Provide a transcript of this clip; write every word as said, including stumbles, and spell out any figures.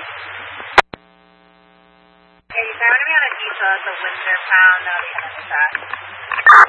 eighty-five, I'm going to be on a diesel at the Windsor Pound on the other side.